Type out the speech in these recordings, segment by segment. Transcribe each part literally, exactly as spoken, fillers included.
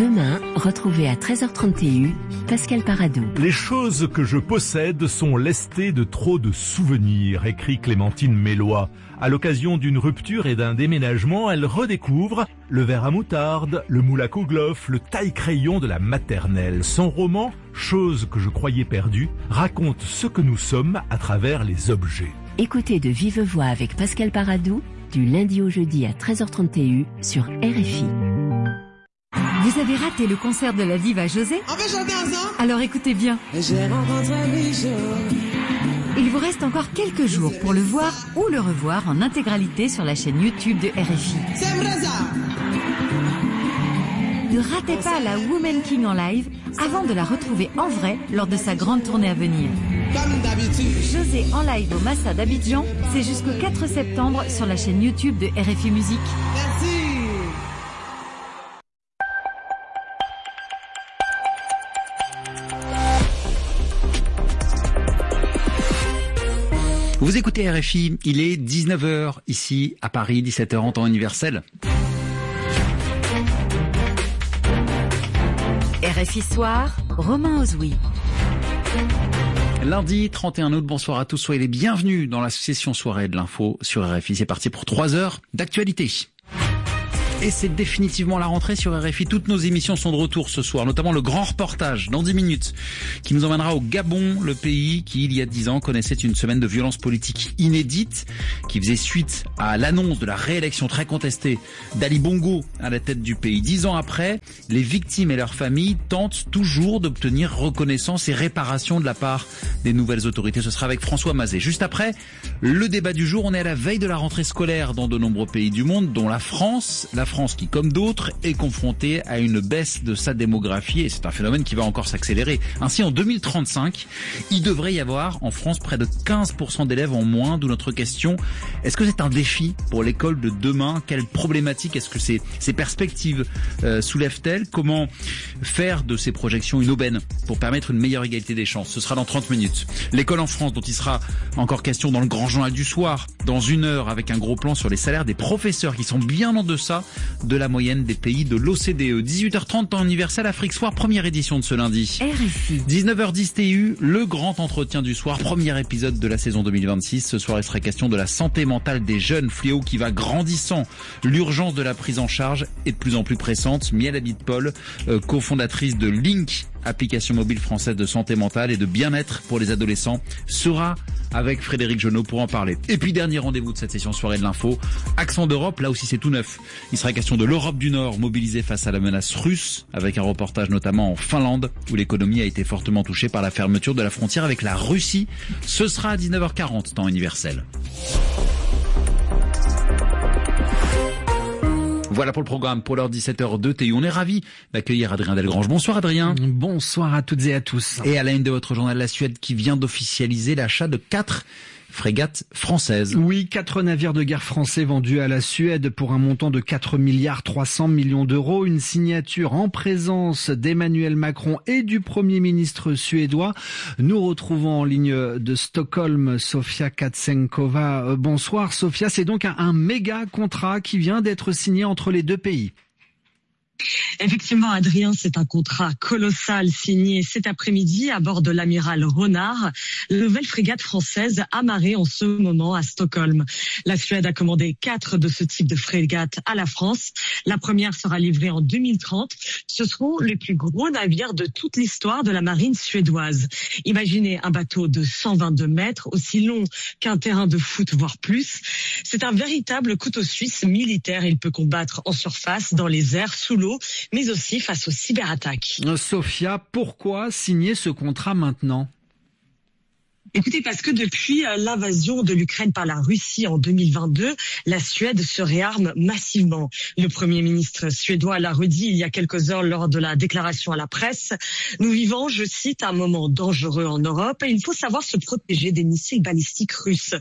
Demain, retrouvez à treize heures trente T U, Pascal Paradou. Les choses que je possède sont lestées de trop de souvenirs, écrit Clémentine Mélois. À l'occasion d'une rupture et d'un déménagement, elle redécouvre le verre à moutarde, le moule à kouglof, le taille-crayon de la maternelle. Son roman, Choses que je croyais perdues, raconte ce que nous sommes à travers les objets. Écoutez de vive voix avec Pascal Paradou, du lundi au jeudi à treize heures trente T U sur R F I. Vous avez raté le concert de la diva José ? On peut chanter ensemble ? Alors écoutez bien. J'ai rencontré Bichot. Il vous reste encore quelques jours pour le voir ou le revoir en intégralité sur la chaîne YouTube de R F I. C'est vrai ça ? Ne ratez pas la Woman King en live avant de la retrouver en vrai lors de sa grande tournée à venir. Comme d'habitude. José en live au Massa d'Abidjan, c'est jusqu'au quatre septembre sur la chaîne YouTube de R F I Musique. Merci. Vous écoutez R F I, il est dix-neuf heures ici à Paris, dix-sept heures en temps universel. R F I Soir, Romain Ozoui. Lundi trente et un août, bonsoir à tous, soyez les bienvenus dans la session soirée de l'info sur R F I. C'est parti pour trois heures d'actualité. Et c'est définitivement la rentrée sur R F I. Toutes nos émissions sont de retour ce soir, notamment le grand reportage dans dix minutes qui nous emmènera au Gabon, le pays qui, il y a dix ans, connaissait une semaine de violence politique inédite qui faisait suite à l'annonce de la réélection très contestée d'Ali Bongo à la tête du pays. Dix ans après, les victimes et leurs familles tentent toujours d'obtenir reconnaissance et réparation de la part des nouvelles autorités. Ce sera avec François Mazet. Juste après, le débat du jour. On est à la veille de la rentrée scolaire dans de nombreux pays du monde, dont la France. La France qui, comme d'autres, est confrontée à une baisse de sa démographie et c'est un phénomène qui va encore s'accélérer. Ainsi, en deux mille trente-cinq, il devrait y avoir en France près de quinze pour cent d'élèves en moins, d'où notre question. Est-ce que c'est un défi pour l'école de demain ? Quelles problématiques est-ce que ces, ces perspectives euh, soulèvent-elles ? Comment faire de ces projections une aubaine pour permettre une meilleure égalité des chances ? Ce sera dans trente minutes. L'école en France, dont il sera encore question dans le grand journal du soir, dans une heure, avec un gros plan sur les salaires des professeurs qui sont bien en deçà de la moyenne des pays de l'O C D E. dix-huit heures trente, temps universel, Afrique Soir, première édition de ce lundi. R F I. dix-neuf heures dix T U, le grand entretien du soir, premier épisode de la saison deux mille vingt-six. Ce soir, il sera question de la santé mentale des jeunes, fléau qui va grandissant. L'urgence de la prise en charge est de plus en plus pressante. Miel Habit-Paul, euh, cofondatrice de Link, application mobile française de santé mentale et de bien-être pour les adolescents, sera avec Frédéric Genot pour en parler. Et puis dernier rendez-vous de cette session soirée de l'info, accent d'Europe, là aussi c'est tout neuf. Il sera question de l'Europe du Nord mobilisée face à la menace russe, avec un reportage notamment en Finlande, où l'économie a été fortement touchée par la fermeture de la frontière avec la Russie. Ce sera à dix-neuf heures quarante, temps universel. Voilà pour le programme, pour l'heure dix-sept heures deux T U. On est ravis d'accueillir Adrien Delgrange. Bonsoir Adrien. Bonsoir à toutes et à tous. Et à la une de votre journal, la Suède qui vient d'officialiser l'achat de quatre frégates françaises. Oui, quatre navires de guerre français vendus à la Suède pour un montant de quatre milliards trois cents millions d'euros. Une signature en présence d'Emmanuel Macron et du Premier ministre suédois. Nous retrouvons en ligne de Stockholm Sofia Katsenkova. Bonsoir Sofia, c'est donc un, un méga contrat qui vient d'être signé entre les deux pays. Effectivement, Adrien, c'est un contrat colossal signé cet après-midi à bord de l'amiral Renard, la nouvelle frégate française amarrée en ce moment à Stockholm. La Suède a commandé quatre de ce type de frégate à la France. La première sera livrée en deux mille trente. Ce seront les plus gros navires de toute l'histoire de la marine suédoise. Imaginez un bateau de cent vingt-deux mètres, aussi long qu'un terrain de foot, voire plus. C'est un véritable couteau suisse militaire. Il peut combattre en surface, dans les airs, sous l'eau, mais aussi face aux cyberattaques. Sofia, pourquoi signer ce contrat maintenant ? Écoutez, parce que depuis l'invasion de l'Ukraine par la Russie en deux mille vingt-deux, la Suède se réarme massivement. Le Premier ministre suédois l'a redit il y a quelques heures lors de la déclaration à la presse. Nous vivons, je cite, un moment dangereux en Europe et il faut savoir se protéger des missiles balistiques russes.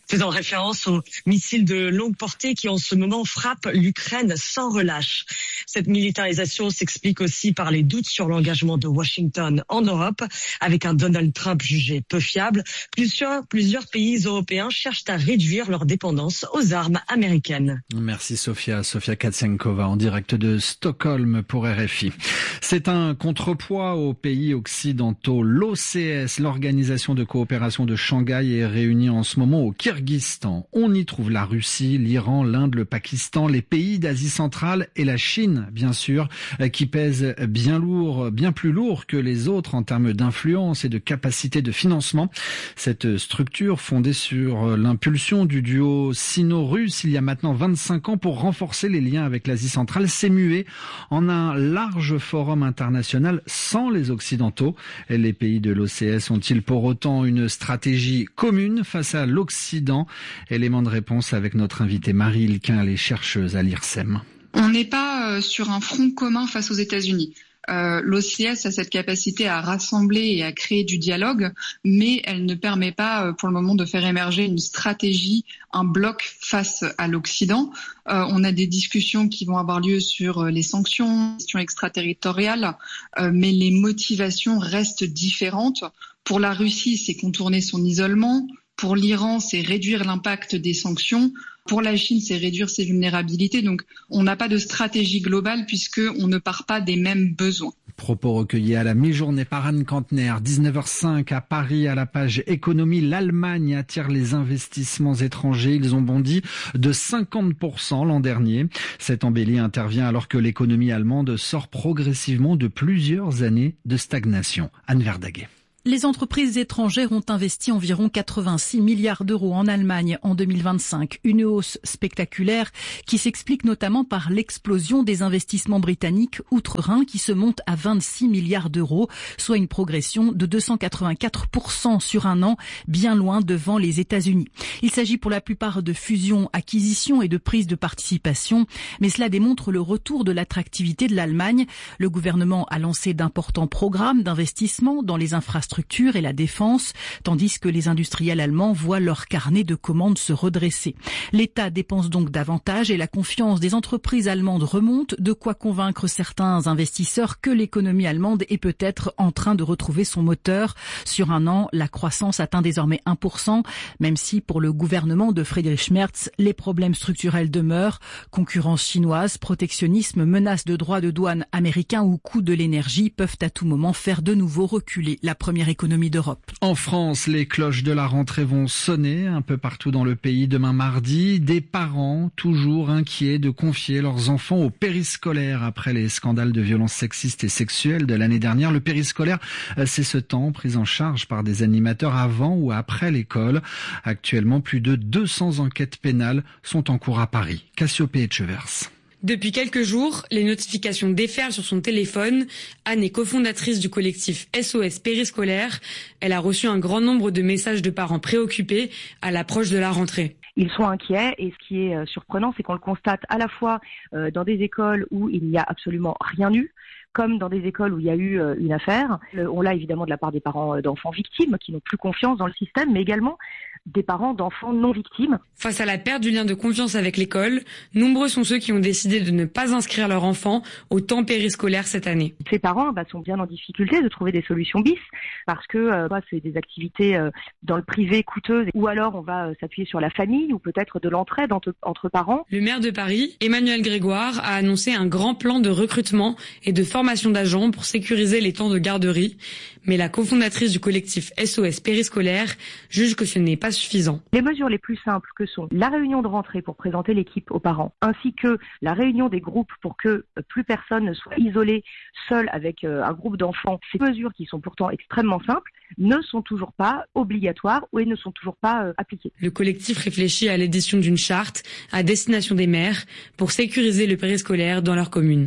faisant référence aux missiles de longue portée qui en ce moment frappent l'Ukraine sans relâche. Cette militarisation s'explique aussi par les doutes sur l'engagement de Washington en Europe, avec un Donald Trump jugé peu fiable. Plusieurs, plusieurs pays européens cherchent à réduire leur dépendance aux armes américaines. Merci Sofia, Sofia Katsiankova en direct de Stockholm pour R F I. C'est un contrepoids aux pays occidentaux. L'O C S, l'Organisation de coopération de Shanghai, est réunie en ce moment au Kyrgyzstan. On y trouve la Russie, l'Iran, l'Inde, le Pakistan, les pays d'Asie centrale et la Chine, bien sûr, qui pèsent bien lourd, bien plus lourd que les autres en termes d'influence et de capacité de financement. Cette structure, fondée sur l'impulsion du duo sino-russe il y a maintenant vingt-cinq ans pour renforcer les liens avec l'Asie centrale, s'est muée en un large forum international sans les Occidentaux. Les pays de l'O C S ont-ils pour autant une stratégie commune face à l'Occident? Élément de réponse avec notre invitée Marie Ilquin, elle est chercheuse à l'I R S E M. On n'est pas euh, sur un front commun face aux États-Unis. Euh, L'O C S a cette capacité à rassembler et à créer du dialogue, mais elle ne permet pas euh, pour le moment de faire émerger une stratégie, un bloc face à l'Occident. Euh, on a des discussions qui vont avoir lieu sur euh, les sanctions, les questions extraterritoriales, euh, mais les motivations restent différentes. Pour la Russie, c'est contourner son isolement. Pour l'Iran, c'est réduire l'impact des sanctions. Pour la Chine, c'est réduire ses vulnérabilités. Donc, on n'a pas de stratégie globale puisqu'on ne part pas des mêmes besoins. Propos recueillis à la mi-journée par Anne Kantner. dix-neuf heures cinq à Paris, à la page économie. L'Allemagne attire les investissements étrangers. Ils ont bondi de cinquante pour cent l'an dernier. Cette embellie intervient alors que l'économie allemande sort progressivement de plusieurs années de stagnation. Anne Verdaguet. Les entreprises étrangères ont investi environ quatre-vingt-six milliards d'euros en Allemagne en deux mille vingt-cinq. Une hausse spectaculaire qui s'explique notamment par l'explosion des investissements britanniques outre-Rhin qui se montent à vingt-six milliards d'euros, soit une progression de deux cent quatre-vingt-quatre pour cent sur un an, bien loin devant les États-Unis. Il s'agit pour la plupart de fusions, acquisitions et de prises de participation, mais cela démontre le retour de l'attractivité de l'Allemagne. Le gouvernement a lancé d'importants programmes d'investissement dans les infrastructures et la défense, tandis que les industriels allemands voient leur carnet de commandes se redresser. L'État dépense donc davantage et la confiance des entreprises allemandes remonte, de quoi convaincre certains investisseurs que l'économie allemande est peut-être en train de retrouver son moteur. Sur un an, la croissance atteint désormais un pour cent, même si pour le gouvernement de Friedrich Merz, les problèmes structurels demeurent. Concurrence chinoise, protectionnisme, menaces de droits de douane américains ou coût de l'énergie peuvent à tout moment faire de nouveau reculer la première économie d'Europe. En France, les cloches de la rentrée vont sonner un peu partout dans le pays demain mardi. Des parents toujours inquiets de confier leurs enfants au périscolaire après les scandales de violences sexistes et sexuelles de l'année dernière. Le périscolaire, c'est ce temps pris en charge par des animateurs avant ou après l'école. Actuellement, plus de deux cents enquêtes pénales sont en cours à Paris. Cassiopée Etchevers. Depuis quelques jours, les notifications déferlent sur son téléphone. Anne est cofondatrice du collectif S O S Périscolaire. Elle a reçu un grand nombre de messages de parents préoccupés à l'approche de la rentrée. Ils sont inquiets et ce qui est surprenant, c'est qu'on le constate à la fois dans des écoles où il n'y a absolument rien eu, comme dans des écoles où il y a eu une affaire. On l'a évidemment de la part des parents d'enfants victimes qui n'ont plus confiance dans le système, mais également des parents d'enfants non victimes. Face à la perte du lien de confiance avec l'école, nombreux sont ceux qui ont décidé de ne pas inscrire leur enfant au temps périscolaire cette année. Ces parents bah, sont bien en difficulté de trouver des solutions bis parce que euh, bah, c'est des activités euh, dans le privé coûteuses ou alors on va euh, s'appuyer sur la famille ou peut-être de l'entraide entre, entre parents. Le maire de Paris, Emmanuel Grégoire, a annoncé un grand plan de recrutement et de formation d'agents pour sécuriser les temps de garderie. Mais la cofondatrice du collectif S O S Périscolaire juge que ce n'est pas suffisant. Les mesures les plus simples que sont la réunion de rentrée pour présenter l'équipe aux parents, ainsi que la réunion des groupes pour que plus personne ne soit isolé seul avec un groupe d'enfants, ces mesures qui sont pourtant extrêmement simples, ne sont toujours pas obligatoires ou ne sont toujours pas appliquées. Le collectif réfléchit à l'édition d'une charte à destination des maires pour sécuriser le périscolaire dans leur commune.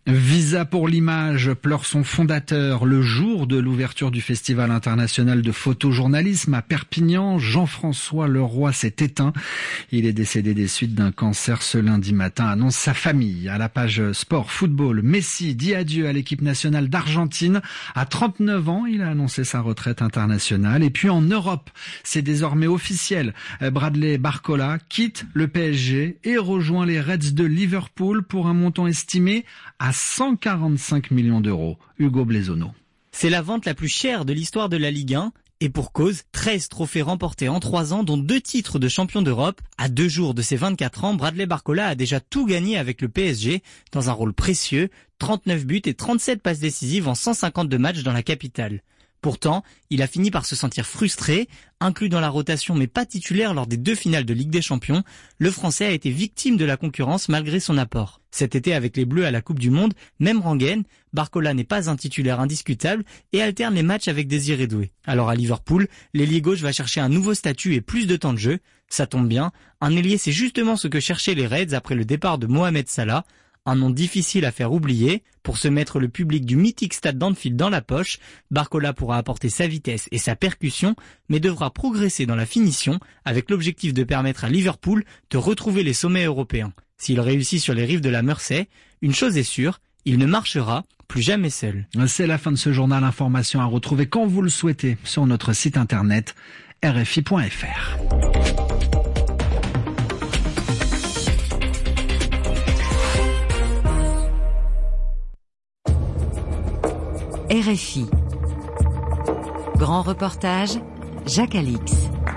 Visa pour l'image pleure son fondateur le jour de l'ouverture du Festival international de photojournalisme à Perpignan. Jean-François Leroy s'est éteint. Il est décédé des suites d'un cancer ce lundi matin, annonce sa famille. À la page sport, football, Messi dit adieu à l'équipe nationale d'Argentine. À trente-neuf ans, il a annoncé sa retraite internationale. Et puis en Europe, c'est désormais officiel. Bradley Barcola quitte le P S G et rejoint les Reds de Liverpool pour un montant estimé à cent quarante-cinq millions d'euros. Hugo Blesonneau. C'est la vente la plus chère de l'histoire de la Ligue un. Et pour cause, treize trophées remportés en trois ans, dont deux titres de champion d'Europe. À deux jours de ses vingt-quatre ans, Bradley Barcola a déjà tout gagné avec le P S G, dans un rôle précieux, trente-neuf buts et trente-sept passes décisives en cent cinquante-deux matchs dans la capitale. Pourtant, il a fini par se sentir frustré, inclus dans la rotation mais pas titulaire lors des deux finales de Ligue des Champions. Le Français a été victime de la concurrence malgré son apport. Cet été avec les Bleus à la Coupe du Monde, même rengaine, Barcola n'est pas un titulaire indiscutable et alterne les matchs avec Désiré Doué. Alors à Liverpool, l'ailier gauche va chercher un nouveau statut et plus de temps de jeu. Ça tombe bien, un ailier c'est justement ce que cherchaient les Reds après le départ de Mohamed Salah. Un nom difficile à faire oublier. Pour se mettre le public du mythique stade d'Anfield dans la poche, Barcola pourra apporter sa vitesse et sa percussion, mais devra progresser dans la finition avec l'objectif de permettre à Liverpool de retrouver les sommets européens. S'il réussit sur les rives de la Mersey, une chose est sûre, il ne marchera plus jamais seul. C'est la fin de ce journal. Information à retrouver quand vous le souhaitez sur notre site internet r f i point f r. R F I. Grand reportage, Jacques Alix.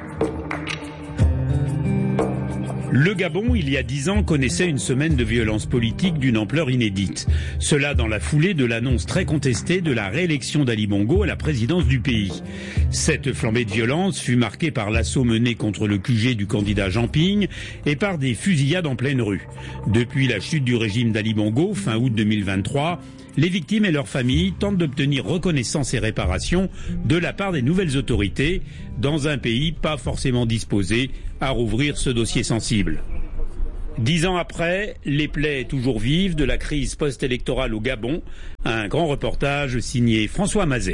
Le Gabon, il y a dix ans, connaissait une semaine de violence politique d'une ampleur inédite. Cela dans la foulée de l'annonce très contestée de la réélection d'Ali Bongo à la présidence du pays. Cette flambée de violence fut marquée par l'assaut mené contre le Q G du candidat Jean Ping et par des fusillades en pleine rue. Depuis la chute du régime d'Ali Bongo, fin août deux mille vingt-trois, les victimes et leurs familles tentent d'obtenir reconnaissance et réparation de la part des nouvelles autorités, dans un pays pas forcément disposé à rouvrir ce dossier sensible. Dix ans après, les plaies toujours vives de la crise post-électorale au Gabon, un grand reportage signé François Mazet.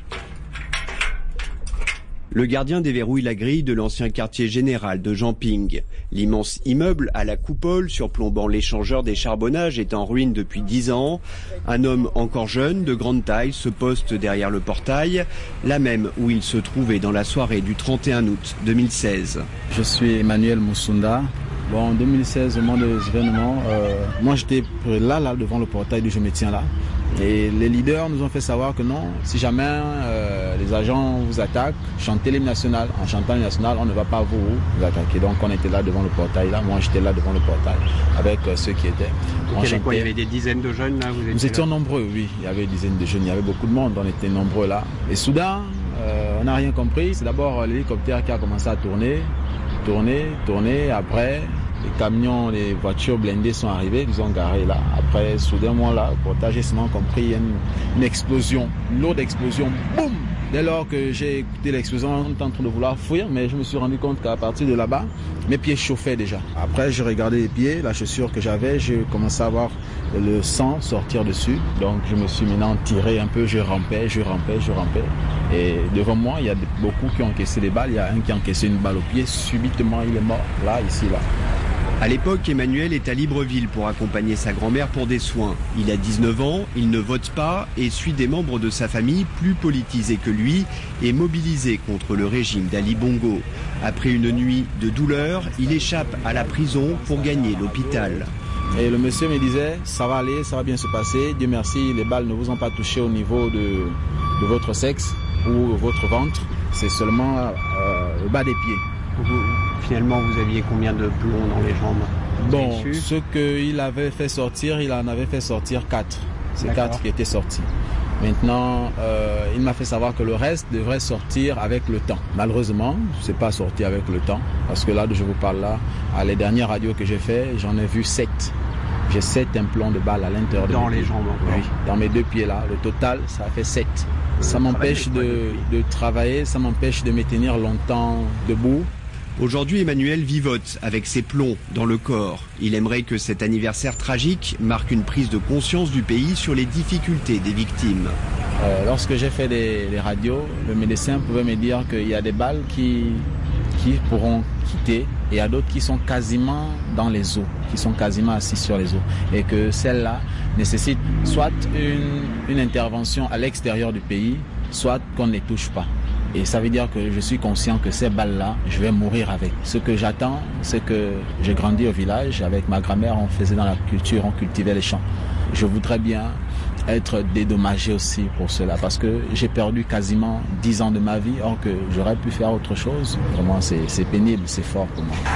Le gardien déverrouille la grille de l'ancien quartier général de Jean Ping. L'immense immeuble à la coupole surplombant l'échangeur des charbonnages est en ruine depuis dix ans. Un homme encore jeune, de grande taille, se poste derrière le portail, la même où il se trouvait dans la soirée du trente et un août deux mille seize. Je suis Emmanuel Moussunda. Bon, en deux mille seize, au moment des événements, euh, moi j'étais là, là, devant le portail d'où je me tiens là. Et les leaders nous ont fait savoir que non, si jamais euh, les agents vous attaquent, chantez l'hymne national. En chantant l'hymne national, on ne va pas vous, vous attaquer. Donc on était là devant le portail, là. Moi j'étais là devant le portail avec euh, ceux qui étaient. Donc, il y avait quoi, il y avait des dizaines de jeunes là, vous Nous étions là nombreux, oui. Il y avait des dizaines de jeunes, il y avait beaucoup de monde, on était nombreux là. Et soudain, euh, on n'a rien compris. C'est d'abord l'hélicoptère qui a commencé à tourner, tourner, tourner. Après, les camions, les voitures blindées sont arrivées, ils ont garé là. Après, soudainement là, le portage, j'ai seulement compris, il y a une, une explosion, une lourde explosion, boum! Dès lors que j'ai écouté l'explosion, on était en train de vouloir fuir, mais je me suis rendu compte qu'à partir de là-bas, mes pieds chauffaient déjà. Après, j'ai regardé les pieds, la chaussure que j'avais, j'ai commencé à voir le sang sortir dessus. Donc, je me suis maintenant tiré un peu, je rampais, je rampais, je rampais. Et devant moi, il y a beaucoup qui ont encaissé des balles. Il y a un qui a encaissé une balle au pied. Subitement, il est mort, là, ici, là. À l'époque, Emmanuel est à Libreville pour accompagner sa grand-mère pour des soins. Il a dix-neuf ans, il ne vote pas et suit des membres de sa famille plus politisés que lui et mobilisés contre le régime d'Ali Bongo. Après une nuit de douleur, il échappe à la prison pour gagner l'hôpital. Et le monsieur me disait, ça va aller, ça va bien se passer. Dieu merci, les balles ne vous ont pas touché au niveau de, de votre sexe ou votre ventre. C'est seulement euh, le bas des pieds. Vous, finalement, vous aviez combien de plombs dans les jambes? Bon, ce qu'il avait fait sortir, il en avait fait sortir quatre. C'est quatre qui étaient sortis. Maintenant, euh, il m'a fait savoir que le reste devrait sortir avec le temps. Malheureusement, ce n'est pas sorti avec le temps. Parce que là, je vous parle là, à les dernières radios que j'ai fait, j'en ai vu sept. J'ai sept implants de balles à l'intérieur de Dans mes les pieds. jambes encore. Oui, dans mes deux pieds là. Le total, ça a fait sept. Ça m'empêche de, de travailler, ça m'empêche de me tenir longtemps debout. Aujourd'hui, Emmanuel vivote avec ses plombs dans le corps. Il aimerait que cet anniversaire tragique marque une prise de conscience du pays sur les difficultés des victimes. Euh, lorsque j'ai fait des, des radios, le médecin pouvait me dire qu'il y a des balles qui, qui pourront quitter et il y a d'autres qui sont quasiment dans les os, qui sont quasiment assis sur les os. Et que celles-là nécessitent soit une, une intervention à l'extérieur du pays, soit qu'on ne les touche pas. Et ça veut dire que je suis conscient que ces balles-là, je vais mourir avec. Ce que j'attends, c'est que j'ai grandi au village. Avec ma grand-mère, on faisait dans la culture, on cultivait les champs. Je voudrais bien être dédommagé aussi pour cela, parce que j'ai perdu quasiment dix ans de ma vie, or que j'aurais pu faire autre chose. Vraiment, c'est, c'est pénible, c'est fort pour moi.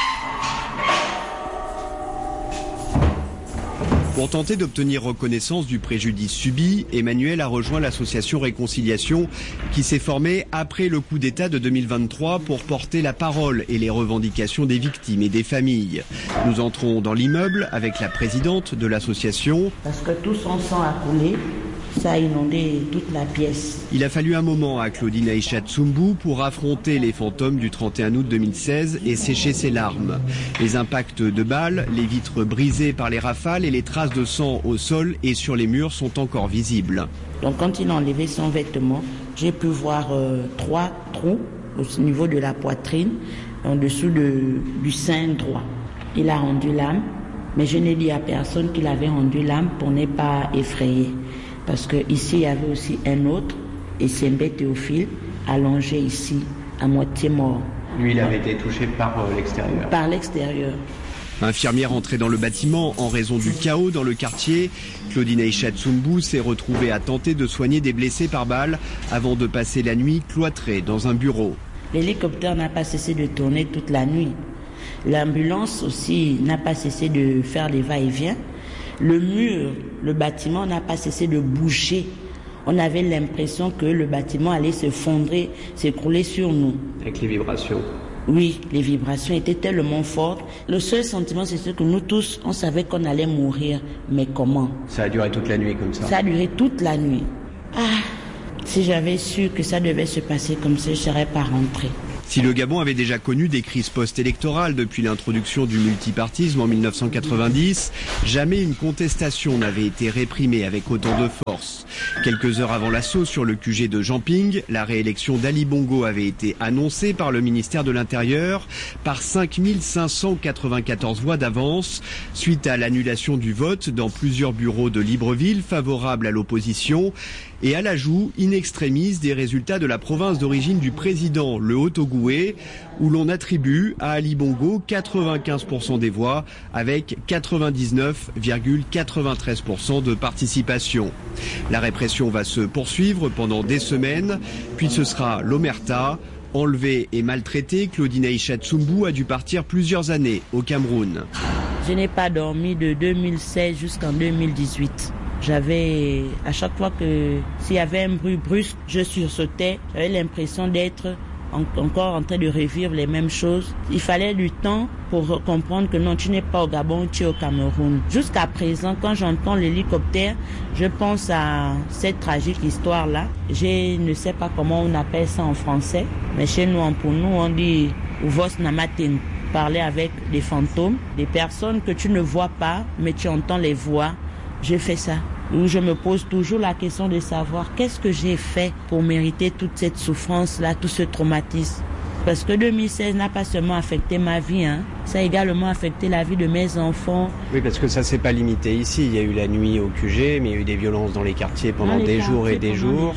Pour tenter d'obtenir reconnaissance du préjudice subi, Emmanuel a rejoint l'association Réconciliation qui s'est formée après le coup d'État de deux mille vingt-trois pour porter la parole et les revendications des victimes et des familles. Nous entrons dans l'immeuble avec la présidente de l'association. Parce que tout son sang a coulé, ça a inondé toute la pièce. Il a fallu un moment à Claudine Aïcha Tsumbu pour affronter les fantômes du trente et un août deux mille seize et sécher ses larmes. Les impacts de balles, les vitres brisées par les rafales et les traces de sang au sol et sur les murs sont encore visibles. Donc quand il a enlevé son vêtement, j'ai pu voir euh, trois trous au niveau de la poitrine, en dessous de, du sein droit. Il a rendu l'âme, mais je n'ai dit à personne qu'il avait rendu l'âme pour ne pas effrayer. Parce qu'ici, il y avait aussi un autre, et Sembé Théophile, allongé ici, à moitié mort. Lui, il avait été touché par euh, l'extérieur. Par l'extérieur. Infirmière entrée dans le bâtiment en raison du chaos dans le quartier, Claudine Aïcha Tsumbu s'est retrouvée à tenter de soigner des blessés par balle avant de passer la nuit cloîtrée dans un bureau. L'hélicoptère n'a pas cessé de tourner toute la nuit. L'ambulance aussi n'a pas cessé de faire les va-et-vient. Le mur, le bâtiment n'a pas cessé de bouger. On avait l'impression que le bâtiment allait se fondrer, s'écrouler sur nous. Avec les vibrations. Oui, les vibrations étaient tellement fortes. Le seul sentiment, c'est ce que nous tous, on savait qu'on allait mourir. Mais comment? Ça a duré toute la nuit comme ça? Ça a duré toute la nuit. Ah, si j'avais su que ça devait se passer comme ça, je ne serais pas rentrée. Si le Gabon avait déjà connu des crises post-électorales depuis l'introduction du multipartisme en mille neuf cent quatre-vingt-dix, jamais une contestation n'avait été réprimée avec autant de force. Quelques heures avant l'assaut sur le Q G de Jamping, la réélection d'Ali Bongo avait été annoncée par le ministère de l'Intérieur par cinq mille cinq cent quatre-vingt-quatorze voix d'avance, suite à l'annulation du vote dans plusieurs bureaux de Libreville favorables à l'opposition et à l'ajout in extremis des résultats de la province d'origine du président, le Haut-Ogooué, où l'on attribue à Ali Bongo quatre-vingt-quinze pour cent des voix avec quatre-vingt-dix-neuf virgule quatre-vingt-treize pour cent de participation. La répression va se poursuivre pendant des semaines, puis ce sera l'omerta. Enlevée et maltraitée, Claudine Aïcha Tsumbu a dû partir plusieurs années au Cameroun. Je n'ai pas dormi de deux mille seize jusqu'en deux mille dix-huit. J'avais, à chaque fois que s'il y avait un bruit brusque, je sursautais. J'avais l'impression d'être en, encore en train de revivre les mêmes choses. Il fallait du temps pour comprendre que non, tu n'es pas au Gabon, tu es au Cameroun. Jusqu'à présent, quand j'entends l'hélicoptère, je pense à cette tragique histoire-là. Je ne sais pas comment on appelle ça en français, mais chez nous, pour nous, on dit « Uvos namaten ». Parler avec des fantômes, des personnes que tu ne vois pas, mais tu entends les voix. J'ai fait ça. Où je me pose toujours la question de savoir qu'est-ce que j'ai fait pour mériter toute cette souffrance-là, tout ce traumatisme. Parce que deux mille seize n'a pas seulement affecté ma vie, hein. Ça a également affecté la vie de mes enfants. Oui, parce que ça s'est pas limité ici. Il y a eu la nuit au Q G, mais il y a eu des violences dans les quartiers pendant les des quartiers, jours et des jours. jours.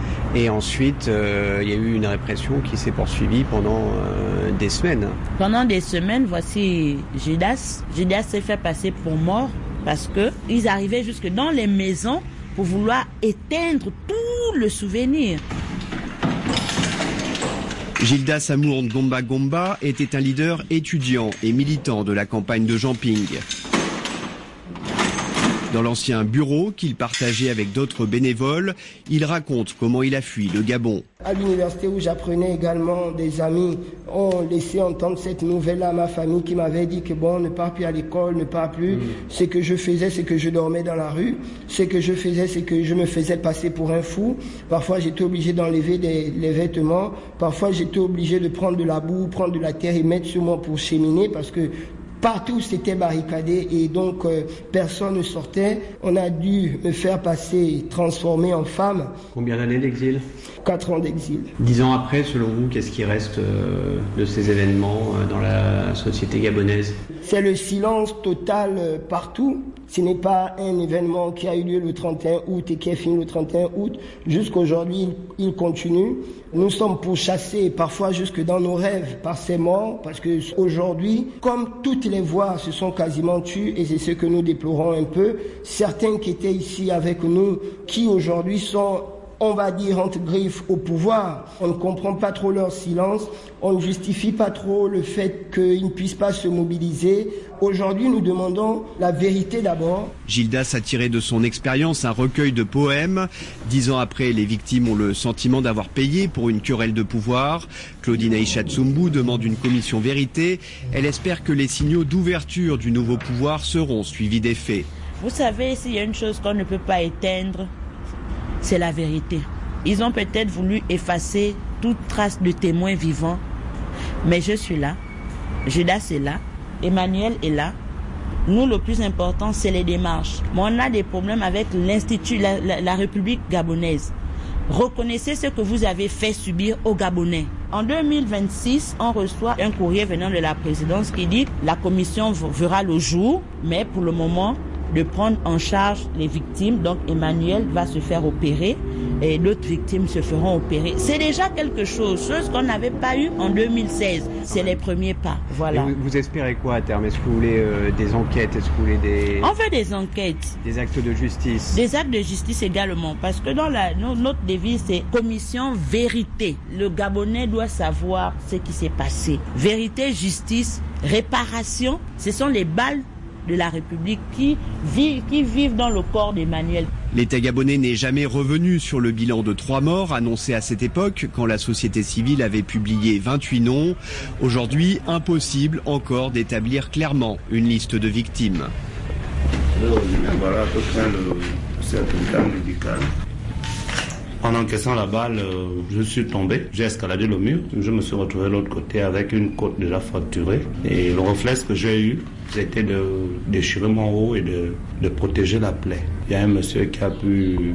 Et ensuite, euh, il y a eu une répression qui s'est poursuivie pendant euh, des semaines. Pendant des semaines, voici Judas. Judas s'est fait passer pour mort parce qu'ils arrivaient jusque dans les maisons pour vouloir éteindre tout le souvenir. Gildas Amour Ngomba Gomba était un leader étudiant et militant de la campagne de Jamping. Dans l'ancien bureau qu'il partageait avec d'autres bénévoles, il raconte comment il a fui le Gabon. À l'université où j'apprenais également, des amis ont laissé entendre cette nouvelle-là à ma famille qui m'avait dit que bon, ne pars plus à l'école, ne pars plus. Mmh. Ce que je faisais, c'est que je dormais dans la rue. Ce que je faisais, c'est que je me faisais passer pour un fou. Parfois, j'étais obligé d'enlever des, les vêtements. Parfois, j'étais obligé de prendre de la boue, prendre de la terre et mettre sur moi pour cheminer parce que partout c'était barricadé et donc euh, personne ne sortait. On a dû me faire passer, transformer en femme. Combien d'années d'exil ? Quatre ans d'exil. Dix ans après, selon vous, qu'est-ce qui reste euh, de ces événements euh, dans la société gabonaise ? C'est le silence total euh, partout. Ce n'est pas un événement qui a eu lieu le trente et un août et qui est fini le trente et un août. Jusqu'aujourd'hui, il, il continue. Nous sommes pourchassés parfois jusque dans nos rêves par ces morts parce que aujourd'hui, comme toutes les voix se sont quasiment tues et c'est ce que nous déplorons un peu, certains qui étaient ici avec nous, qui aujourd'hui sont, on va dire, entre griffes au pouvoir. On ne comprend pas trop leur silence, on ne justifie pas trop le fait qu'ils ne puissent pas se mobiliser. Aujourd'hui, nous demandons la vérité d'abord. Gildas a tiré de son expérience un recueil de poèmes. Dix ans après, les victimes ont le sentiment d'avoir payé pour une querelle de pouvoir. Claudine Aïcha Tsumbu demande une commission vérité. Elle espère que les signaux d'ouverture du nouveau pouvoir seront suivis des faits. Vous savez, s'il y a une chose qu'on ne peut pas éteindre, c'est la vérité. Ils ont peut-être voulu effacer toute trace de témoin vivant, mais je suis là, Judas est là, Emmanuel est là. Nous, le plus important, c'est les démarches. Mais on a des problèmes avec l'Institut, la, la, la République gabonaise. Reconnaissez ce que vous avez fait subir aux Gabonais. En deux mille vingt-six, on reçoit un courrier venant de la présidence qui dit la commission verra le jour, mais pour le moment, de prendre en charge les victimes. Donc Emmanuel va se faire opérer et d'autres victimes se feront opérer. C'est déjà quelque chose, chose qu'on n'avait pas eu en deux mille seize. C'est les premiers pas. Voilà. Vous, vous espérez quoi à terme ? Est-ce que vous voulez euh, des enquêtes ? Est-ce que vous voulez des... On veut des enquêtes. Des actes de justice. Des actes de justice également. Parce que dans la, notre devise, c'est commission vérité. Le Gabonais doit savoir ce qui s'est passé. Vérité, justice, réparation, ce sont les balles de la République qui vivent, qui vivent dans le corps d'Emmanuel. L'État gabonais n'est jamais revenu sur le bilan de trois morts annoncé à cette époque quand la société civile avait publié vingt-huit noms. Aujourd'hui, impossible encore d'établir clairement une liste de victimes. Voilà à peu près le certificat médical. En encaissant la balle, je suis tombé, j'ai escaladé le mur, je me suis retrouvé de l'autre côté avec une côte déjà fracturée. Et le réflexe que j'ai eu, c'était de déchirer mon haut et de, de protéger la plaie. Il y a un monsieur qui a pu